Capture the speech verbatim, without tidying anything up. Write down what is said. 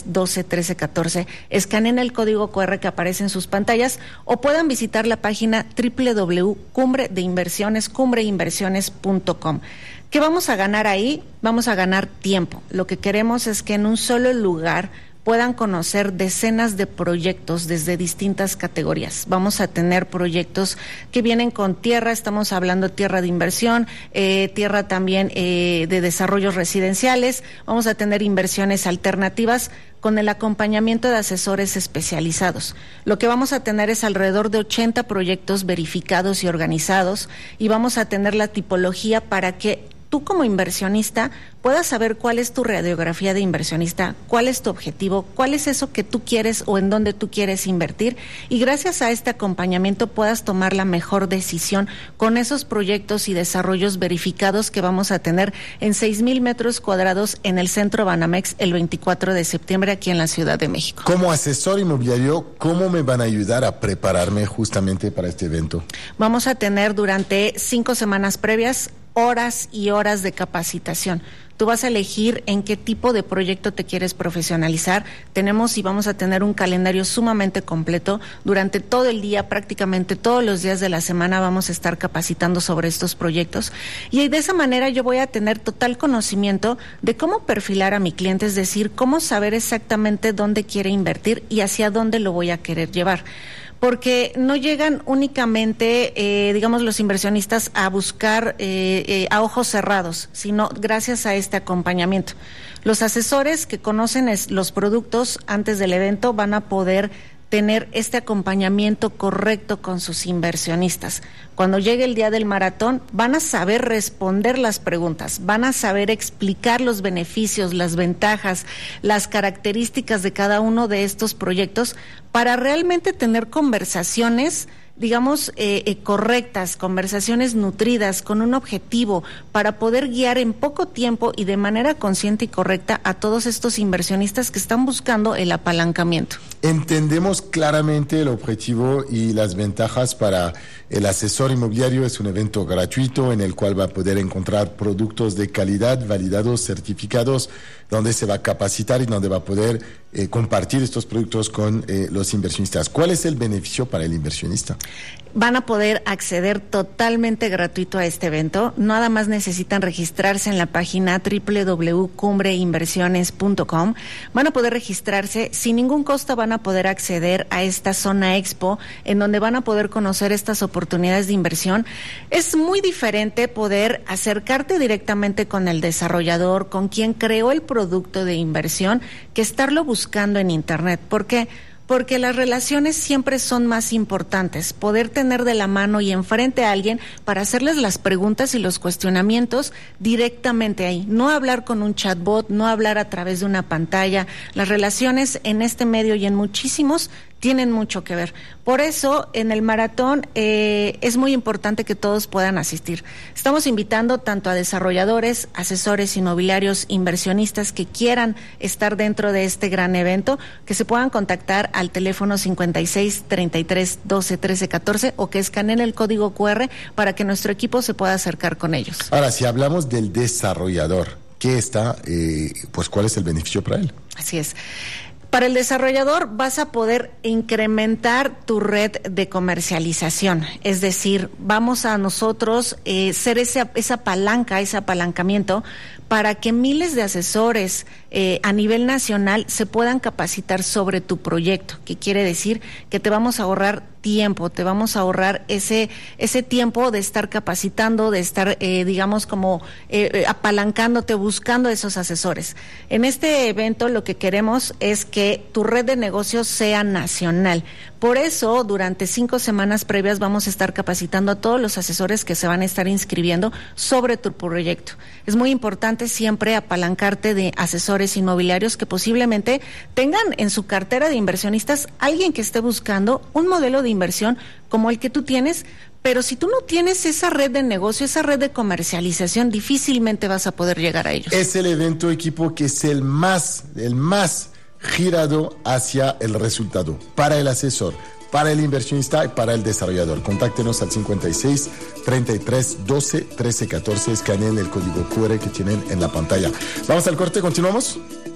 doce trece catorce, escaneen el código cu erre que aparece en sus pantallas o puedan visitar la página doble u doble u doble u punto cumbre de inversiones, cumbre inversiones punto com. ¿Qué vamos a ganar ahí? Vamos a ganar tiempo. Lo que queremos es que en un solo lugar puedan conocer decenas de proyectos desde distintas categorías. Vamos a tener proyectos que vienen con tierra, estamos hablando de tierra de inversión, eh, tierra también eh, de desarrollos residenciales, vamos a tener inversiones alternativas con el acompañamiento de asesores especializados. Lo que vamos a tener es alrededor de ochenta proyectos verificados y organizados y vamos a tener la tipología para que tú como inversionista puedas saber cuál es tu radiografía de inversionista, cuál es tu objetivo, cuál es eso que tú quieres o en dónde tú quieres invertir y gracias a este acompañamiento puedas tomar la mejor decisión con esos proyectos y desarrollos verificados que vamos a tener en seis mil metros cuadrados en el Centro Banamex el veinticuatro de septiembre aquí en la Ciudad de México. Como asesor inmobiliario, ¿cómo me van a ayudar a prepararme justamente para este evento? Vamos a tener durante cinco semanas previas horas y horas de capacitación. Tú vas a elegir en qué tipo de proyecto te quieres profesionalizar. Tenemos y vamos a tener un calendario sumamente completo. Durante todo el día, prácticamente todos los días de la semana vamos a estar capacitando sobre estos proyectos. Y de esa manera yo voy a tener total conocimiento de cómo perfilar a mi cliente, es decir, cómo saber exactamente dónde quiere invertir y hacia dónde lo voy a querer llevar. Porque no llegan únicamente, eh, digamos, los inversionistas a buscar eh, eh, a ojos cerrados, sino gracias a este acompañamiento. Los asesores que conocen es, los productos antes del evento van a poder tener este acompañamiento correcto con sus inversionistas. Cuando llegue el día del maratón, van a saber responder las preguntas, van a saber explicar los beneficios, las ventajas, las características de cada uno de estos proyectos para realmente tener conversaciones, digamos, eh, eh, correctas, conversaciones nutridas, con un objetivo, para poder guiar en poco tiempo y de manera consciente y correcta a todos estos inversionistas que están buscando el apalancamiento. Entendemos claramente el objetivo y las ventajas para el asesor inmobiliario. Es un evento gratuito en el cual va a poder encontrar productos de calidad, validados, certificados, donde se va a capacitar y donde va a poder eh, compartir estos productos con eh, los inversionistas. ¿Cuál es el beneficio para el inversionista? Van a poder acceder totalmente gratuito a este evento. Nada más necesitan registrarse en la página doble u doble u doble u punto cumbre inversiones punto com. Van a poder registrarse sin ningún costo, van a poder acceder a esta zona expo en donde van a poder conocer estas oportunidades de inversión. Es muy diferente poder acercarte directamente con el desarrollador, con quien creó el producto de inversión, que estarlo buscando en internet. ¿Por qué? Porque las relaciones siempre son más importantes, poder tener de la mano y enfrente a alguien para hacerles las preguntas y los cuestionamientos directamente ahí, no hablar con un chatbot, no hablar a través de una pantalla. Las relaciones en este medio y en muchísimos tienen mucho que ver. Por eso, en el maratón eh, es muy importante que todos puedan asistir. Estamos invitando tanto a desarrolladores, asesores inmobiliarios, inversionistas que quieran estar dentro de este gran evento, que se puedan contactar al teléfono cincuenta y seis, treinta y tres, doce, trece, catorce o que escaneen el código cu erre para que nuestro equipo se pueda acercar con ellos. Ahora, si hablamos del desarrollador, ¿qué está, eh, pues cuál es el beneficio para él? Así es. Para el desarrollador vas a poder incrementar tu red de comercialización, es decir, vamos a nosotros eh, ser ese, esa palanca, ese apalancamiento para que miles de asesores eh, a nivel nacional se puedan capacitar sobre tu proyecto, que quiere decir que te vamos a ahorrar tiempo, te vamos a ahorrar ese ese tiempo de estar capacitando, de estar, eh, digamos, como eh, apalancándote, buscando esos asesores. En este evento lo que queremos es que tu red de negocios sea nacional. Por eso, durante cinco semanas previas vamos a estar capacitando a todos los asesores que se van a estar inscribiendo sobre tu proyecto. Es muy importante siempre apalancarte de asesores inmobiliarios que posiblemente tengan en su cartera de inversionistas alguien que esté buscando un modelo de inversión como el que tú tienes, pero si tú no tienes esa red de negocio, esa red de comercialización, difícilmente vas a poder llegar a ellos. Es el evento, equipo, que es el más, el más girado hacia el resultado para el asesor, para el inversionista y para el desarrollador. Contáctenos al cincuenta y seis, treinta y tres, doce, trece, catorce, escaneen el código cu erre que tienen en la pantalla. Vamos al corte, continuamos.